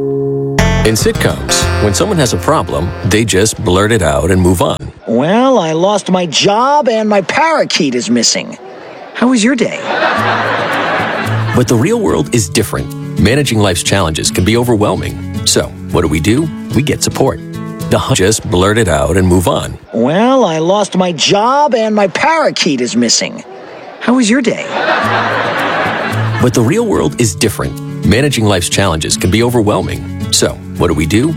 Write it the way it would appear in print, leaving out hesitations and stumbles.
In sitcoms, when someone has a problem, they just blurt it out and move on. Well, I lost my job and my parakeet is missing. How was your day? But the real world is different. Managing life's challenges can be overwhelming. So, what do? We get support. Just blurt it out and move on. Well, I lost my job and my parakeet is missing. How was your day? But the real world is different. Managing life's challenges can be overwhelming. So, what do?